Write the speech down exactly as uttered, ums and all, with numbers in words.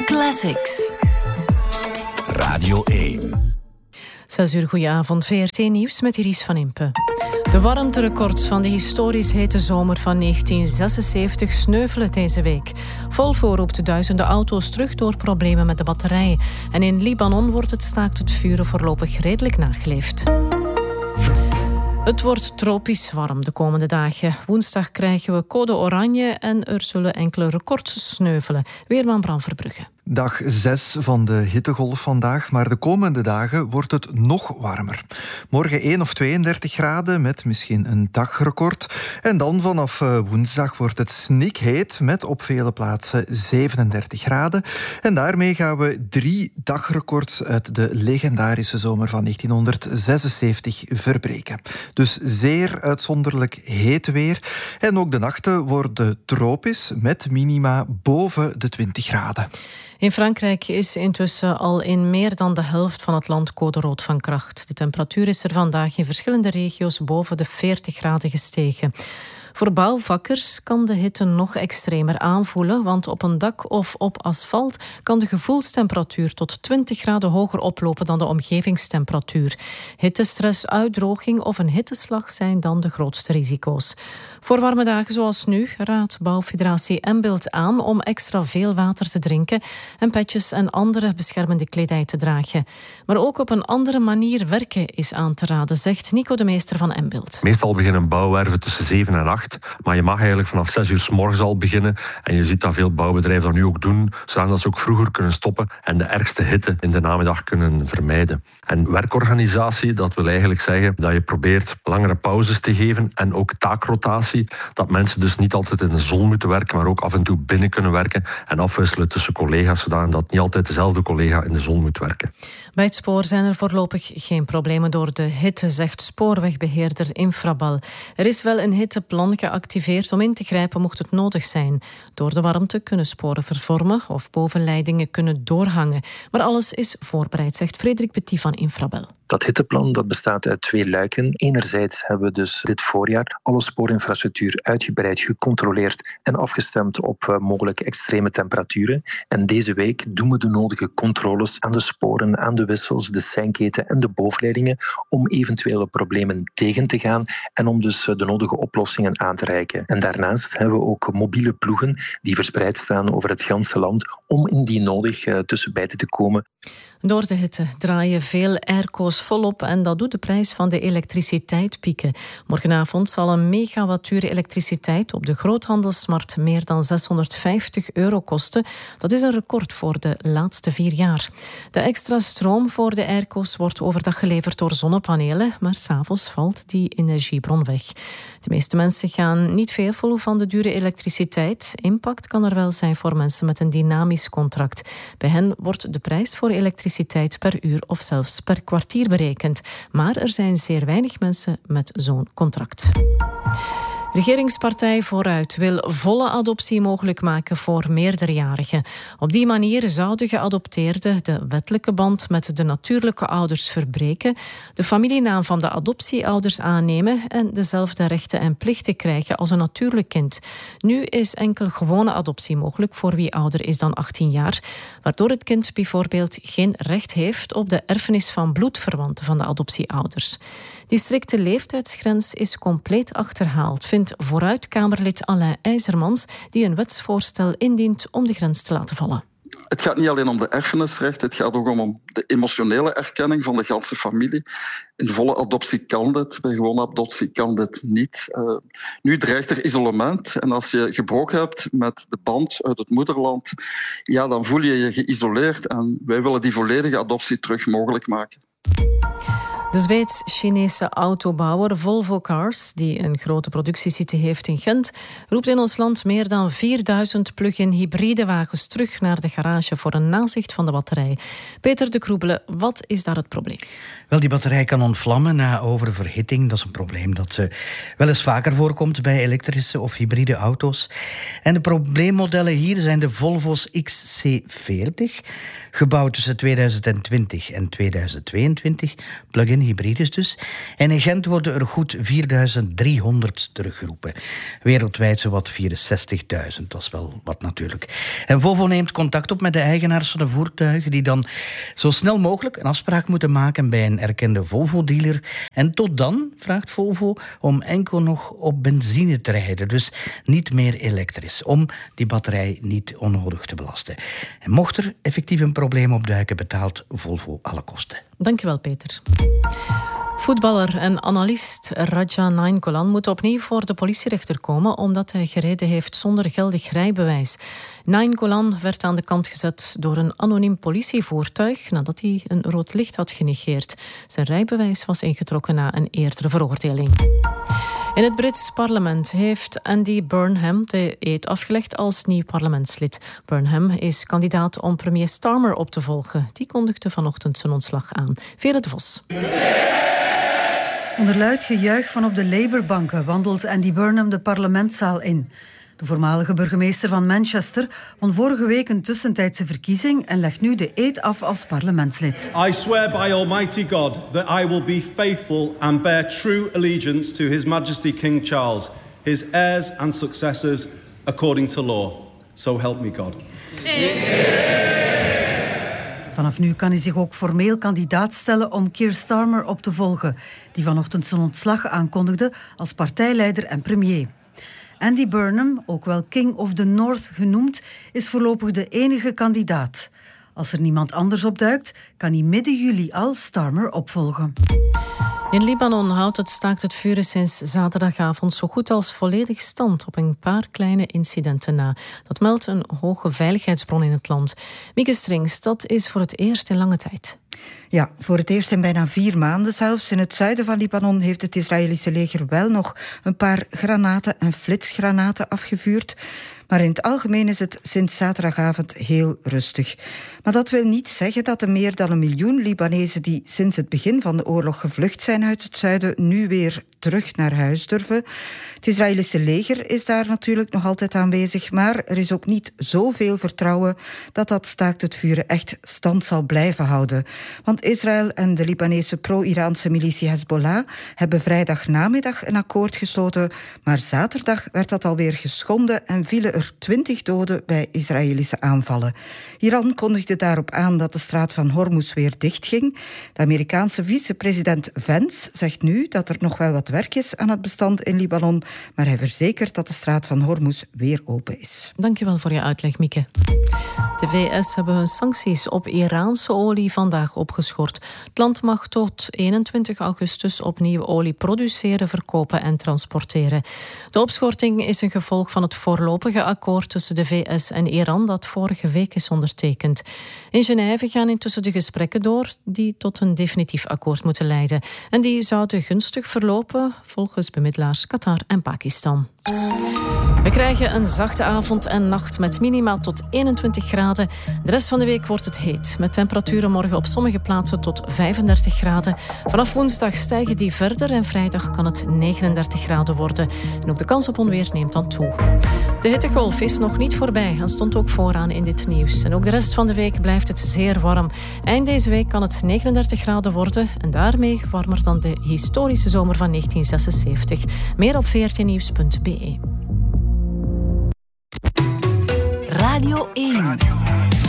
Classics. Radio één. Zes uur, goedenavond. V R T-nieuws met Iris van Impe. De warmterecords van de historisch hete zomer van negentien zesenzeventig sneuvelen deze week. Volvo roept duizenden auto's terug door problemen met de batterij. En in Libanon wordt het staakt het vuren voorlopig redelijk nageleefd. Het wordt tropisch warm de komende dagen. Woensdag krijgen we code oranje en er zullen enkele records sneuvelen. Weerman Bram Verbrugge. Dag zes van de hittegolf vandaag, maar de komende dagen wordt het nog warmer. Morgen één of tweeëndertig graden met misschien een dagrecord. En dan vanaf woensdag wordt het snikheet met op vele plaatsen zevenendertig graden. En daarmee gaan we drie dagrecords uit de legendarische zomer van negentienhonderdzesenzeventig verbreken. Dus zeer uitzonderlijk heet weer. En ook de nachten worden tropisch met minima boven de twintig graden. In Frankrijk is intussen al in meer dan de helft van het land code rood van kracht. De temperatuur is er vandaag in verschillende regio's boven de veertig graden gestegen. Voor bouwvakkers kan de hitte nog extremer aanvoelen, want op een dak of op asfalt kan de gevoelstemperatuur tot twintig graden hoger oplopen dan de omgevingstemperatuur. Hittestress, uitdroging of een hitteslag zijn dan de grootste risico's. Voor warme dagen zoals nu raadt Bouwfederatie Embilt aan om extra veel water te drinken en petjes en andere beschermende kledij te dragen. Maar ook op een andere manier werken is aan te raden, zegt Nico de Meester van Embilt. Meestal beginnen bouwwerven tussen zeven en acht, maar je mag eigenlijk vanaf zes uur 's morgens al beginnen. En je ziet dat veel bouwbedrijven dat nu ook doen, zodat ze ook vroeger kunnen stoppen en de ergste hitte in de namiddag kunnen vermijden. En werkorganisatie, dat wil eigenlijk zeggen dat je probeert langere pauzes te geven en ook taakrotatie. Dat mensen dus niet altijd in de zon moeten werken, maar ook af en toe binnen kunnen werken en afwisselen tussen collega's, zodat niet altijd dezelfde collega in de zon moet werken. Bij het spoor zijn er voorlopig geen problemen door de hitte, zegt spoorwegbeheerder Infrabel. Er is wel een hitteplan geactiveerd om in te grijpen mocht het nodig zijn. Door de warmte kunnen sporen vervormen of bovenleidingen kunnen doorhangen. Maar alles is voorbereid, zegt Frederik Petit van Infrabel. Dat hitteplan dat bestaat uit twee luiken. Enerzijds hebben we dus dit voorjaar alle spoorinfrastructuur uitgebreid gecontroleerd en afgestemd op uh, mogelijke extreme temperaturen. En deze week doen we de nodige controles aan de sporen, aan de wissels, de seinketen en de bovenleidingen om eventuele problemen tegen te gaan en om dus uh, de nodige oplossingen aan te reiken. En daarnaast hebben we ook mobiele ploegen die verspreid staan over het ganse land om indien nodig uh, tussen beiden te komen. Door de hitte draaien veel airco's volop en dat doet de prijs van de elektriciteit pieken. Morgenavond zal een megawattuur elektriciteit op de groothandelsmarkt meer dan zeshonderdvijftig euro kosten. Dat is een record voor de laatste vier jaar. De extra stroom voor de airco's wordt overdag geleverd door zonnepanelen, maar 's avonds valt die energiebron weg. De meeste mensen gaan niet veel vol van de dure elektriciteit. Impact kan er wel zijn voor mensen met een dynamisch contract. Bij hen wordt de prijs voor elektriciteit per uur of zelfs per kwartier berekend. Maar er zijn zeer weinig mensen met zo'n contract. Regeringspartij Vooruit wil volle adoptie mogelijk maken voor meerderjarigen. Op die manier zou de geadopteerde de wettelijke band met de natuurlijke ouders verbreken, de familienaam van de adoptieouders aannemen en dezelfde rechten en plichten krijgen als een natuurlijk kind. Nu is enkel gewone adoptie mogelijk voor wie ouder is dan achttien jaar, waardoor het kind bijvoorbeeld geen recht heeft op de erfenis van bloedverwanten van de adoptieouders. Die strikte leeftijdsgrens is compleet achterhaald, vindt Vooruit-Kamerlid Alain IJzermans, die een wetsvoorstel indient om de grens te laten vallen. Het gaat niet alleen om de erfenisrecht, het gaat ook om de emotionele erkenning van de ganse familie. In volle adoptie kan dit, bij gewone adoptie kan dit niet. Uh, nu dreigt er isolement en als je gebroken hebt met de band uit het moederland, ja, dan voel je je geïsoleerd en wij willen die volledige adoptie terug mogelijk maken. De Zweeds-Chinese autobouwer Volvo Cars, die een grote productiesite heeft in Gent, roept in ons land meer dan vierduizend plug-in hybride wagens terug naar de garage voor een nazicht van de batterij. Peter de Kroebele, wat is daar het probleem? Wel, die batterij kan ontvlammen na oververhitting. Dat is een probleem dat uh, wel eens vaker voorkomt bij elektrische of hybride auto's. En de probleemmodellen hier zijn de Volvo's X C veertig, gebouwd tussen tweeduizend twintig en tweeduizend tweeëntwintig, plug-in plug-in hybrides dus. En in Gent worden er goed vierduizend driehonderd teruggeroepen. Wereldwijd zowat vierenzestigduizend, dat is wel wat natuurlijk. En Volvo neemt contact op met de eigenaars van de voertuigen die dan zo snel mogelijk een afspraak moeten maken bij een erkende Volvo-dealer. En tot dan vraagt Volvo om enkel nog op benzine te rijden, dus niet meer elektrisch, om die batterij niet onnodig te belasten. En mocht er effectief een probleem opduiken, betaalt Volvo alle kosten. Dankjewel, Peter. Voetballer en analist Raja Nainggolan moet opnieuw voor de politierechter komen omdat hij gereden heeft zonder geldig rijbewijs. Nainggolan werd aan de kant gezet door een anoniem politievoertuig nadat hij een rood licht had genegeerd. Zijn rijbewijs was ingetrokken na een eerdere veroordeling. In het Brits parlement heeft Andy Burnham de eed afgelegd als nieuw parlementslid. Burnham is kandidaat om premier Starmer op te volgen. Die kondigde vanochtend zijn ontslag aan. Vera de Vos. Onder luid gejuich van op de Labour-banken wandelt Andy Burnham de parlementszaal in. De voormalige burgemeester van Manchester won vorige week een tussentijdse verkiezing en legt nu de eed af als parlementslid. I swear by Almighty God that I will be faithful and bear true allegiance to His Majesty King Charles, his heirs and successors, according to law. So help me God. Vanaf nu kan hij zich ook formeel kandidaat stellen om Keir Starmer op te volgen, die vanochtend zijn ontslag aankondigde als partijleider en premier. Andy Burnham, ook wel King of the North genoemd, is voorlopig de enige kandidaat. Als er niemand anders opduikt, kan hij midden juli al Starmer opvolgen. In Libanon houdt het staakt het vuren sinds zaterdagavond zo goed als volledig stand op een paar kleine incidenten na. Dat meldt een hoge veiligheidsbron in het land. Mieke Strings, dat is voor het eerst in lange tijd. Ja, voor het eerst in bijna vier maanden zelfs. In het zuiden van Libanon heeft het Israëlische leger wel nog een paar granaten en flitsgranaten afgevuurd. Maar in het algemeen is het sinds zaterdagavond heel rustig. Maar dat wil niet zeggen dat de meer dan een miljoen Libanezen die sinds het begin van de oorlog gevlucht zijn uit het zuiden nu weer terug naar huis durven. Het Israëlische leger is daar natuurlijk nog altijd aanwezig, maar er is ook niet zoveel vertrouwen dat dat staakt het vuren echt stand zal blijven houden. Want Israël en de Libanese pro-Iraanse militie Hezbollah hebben vrijdagnamiddag een akkoord gesloten, maar zaterdag werd dat alweer geschonden en vielen er twintig doden bij Israëlische aanvallen. Iran kondigde daarop aan dat de straat van Hormuz weer dichtging. De Amerikaanse vicepresident Vance zegt nu dat er nog wel wat werk is aan het bestand in Libanon, maar hij verzekert dat de straat van Hormuz weer open is. Dankjewel voor je uitleg, Mieke. De V S hebben hun sancties op Iraanse olie vandaag opgeschort. Het land mag tot eenentwintig augustus opnieuw olie produceren, verkopen en transporteren. De opschorting is een gevolg van het voorlopige akkoord tussen de V S en Iran dat vorige week is ondertekend. In Genève gaan intussen de gesprekken door die tot een definitief akkoord moeten leiden. En die zouden gunstig verlopen volgens bemiddelaars Qatar en Pakistan. We krijgen een zachte avond en nacht met minimaal tot eenentwintig graden. De rest van de week wordt het heet, met temperaturen morgen op sommige plaatsen tot vijfendertig graden. Vanaf woensdag stijgen die verder en vrijdag kan het negenendertig graden worden. En ook de kans op onweer neemt dan toe. De hittegolf is nog niet voorbij en stond ook vooraan in dit nieuws. En ook de rest van de week blijft het zeer warm. Eind deze week kan het negenendertig graden worden en daarmee warmer dan de historische zomer van negentien zesenzeventig. Meer op v r t nieuws punt b e. Radio één.